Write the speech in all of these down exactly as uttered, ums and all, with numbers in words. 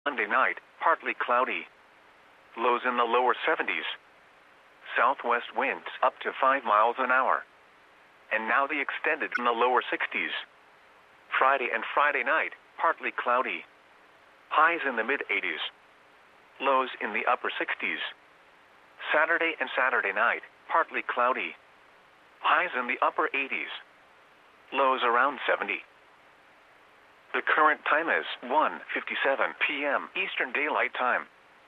Monday night, partly cloudy. Lows in the lower seventies. Southwest winds up to five miles an hour. And now the extended in the lower sixties. Friday and Friday night, partly cloudy. Highs in the mid-eighties. Lows in the upper sixties. Saturday and Saturday night, partly cloudy. Highs in the upper eighties. Lows around seventy. The current time is one fifty-seven p m Eastern Daylight Time.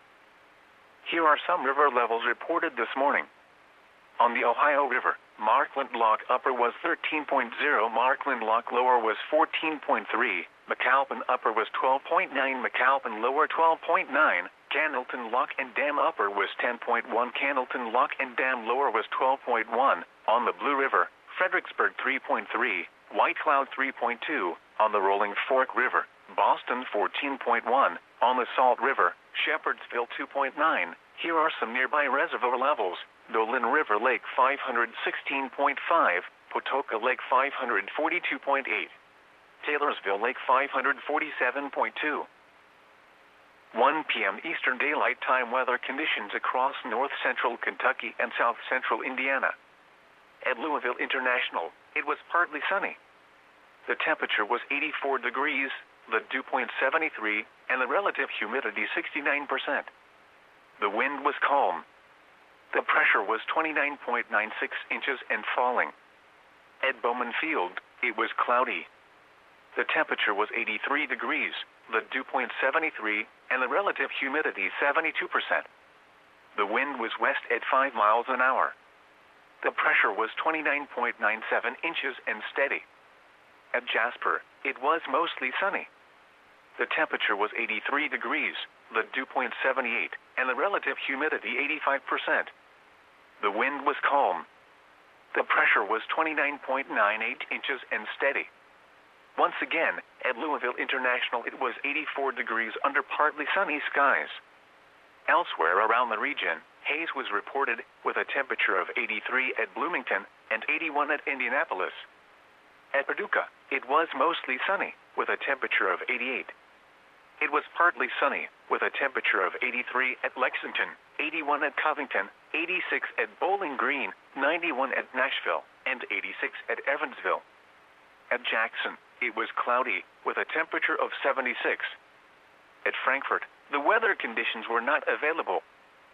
Here are some river levels reported this morning. On the Ohio River, Markland Lock Upper was thirteen point zero, Markland Lock Lower was fourteen point three, McAlpin Upper was twelve point nine, McAlpin Lower twelve point nine, Candleton Lock and Dam Upper was ten point one, Candleton Lock and Dam Lower was twelve point one, on the Blue River, Fredericksburg three point three, White Cloud three point two, on the Rolling Fork River, Boston fourteen point one, on the Salt River, Shepherdsville two point nine. Here are some nearby reservoir levels. Dolan River Lake five hundred sixteen point five, Potoka Lake five hundred forty-two point eight, Taylorsville Lake five hundred forty-seven point two. one p m Eastern Daylight Time weather conditions across north central Kentucky and south central Indiana. At Louisville International, it was partly sunny. The temperature was eighty-four degrees, the dew point seventy-three, and the relative humidity sixty-nine percent. The wind was calm. The pressure was twenty-nine point nine six inches and falling. At Bowman Field, it was cloudy. The temperature was eighty-three degrees, the dew point seventy-three, and the relative humidity seventy-two percent. The wind was west at five miles an hour. The pressure was twenty-nine point nine seven inches and steady. At Jasper, it was mostly sunny. The temperature was eighty-three degrees, the dew point seventy-eight, and the relative humidity eighty-five percent. The wind was calm. The pressure was twenty-nine point nine eight inches and steady. Once again, at Louisville International it was eighty-four degrees under partly sunny skies. Elsewhere around the region, haze was reported with a temperature of eighty-three at Bloomington and eighty-one at Indianapolis. At Paducah, it was mostly sunny with a temperature of eighty-eight. It was partly sunny with a temperature of eighty-three at Lexington, eighty-one at Covington, eighty-six at Bowling Green, ninety-one at Nashville, and eighty-six at Evansville. At Jackson, it was cloudy with a temperature of seventy-six. At Frankfort, the weather conditions were not available.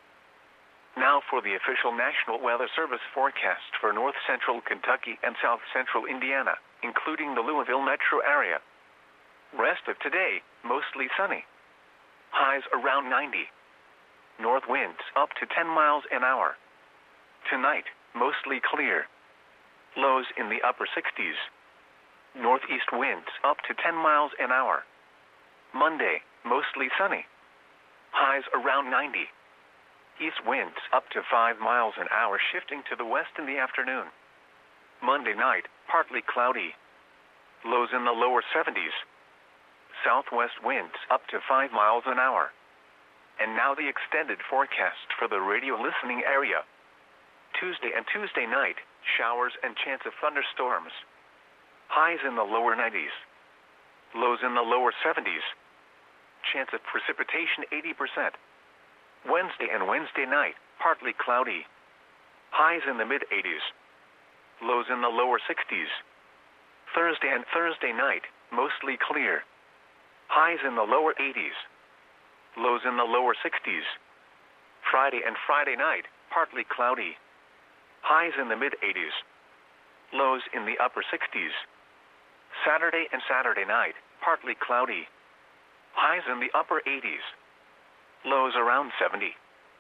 Now for the official National Weather Service forecast for north central Kentucky and south central Indiana, including the Louisville metro area. Rest of today, mostly sunny. Highs around ninety. North winds up to ten miles an hour. Tonight, mostly clear. Lows in the upper sixties. Northeast winds up to ten miles an hour. Monday, mostly sunny. Highs around ninety. East winds up to five miles an hour, shifting to the west in the afternoon. Monday night, partly cloudy. Lows in the lower seventies. Southwest winds up to five miles an hour. And now the extended forecast for the radio listening area. Tuesday and Tuesday night, showers and chance of thunderstorms. Highs in the lower nineties. Lows in the lower seventies. Chance of precipitation eighty percent. Wednesday and Wednesday night, partly cloudy. Highs in the mid-eighties. Lows in the lower sixties. Thursday and Thursday night, mostly clear. Highs in the lower eighties. Lows in the lower sixties. Friday and Friday night, partly cloudy. Highs in the mid-eighties. Lows in the upper sixties. Saturday and Saturday night, partly cloudy. Highs in the upper eighties. Lows around seventy.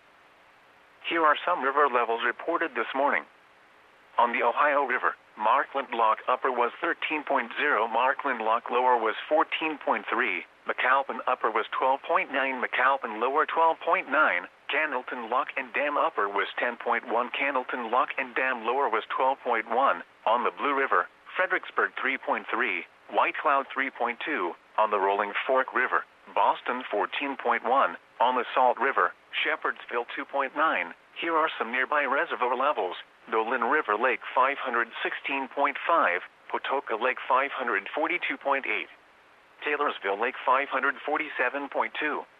Here are some river levels reported this morning. On the Ohio River, Markland Lock Upper was thirteen point zero, Markland Lock Lower was fourteen point three, McAlpin Upper was twelve point nine, McAlpin Lower twelve point nine, Candleton Lock and Dam Upper was ten point one, Candleton Lock and Dam Lower was twelve point one, on the Blue River, Fredericksburg three point three, White Cloud three point two, on the Rolling Fork River, Boston fourteen point one, on the Salt River, Shepherdsville two point nine. Here are some nearby reservoir levels. Dolan River Lake five hundred sixteen point five, Potoka Lake five hundred forty-two point eight, Taylorsville Lake five forty-seven point two.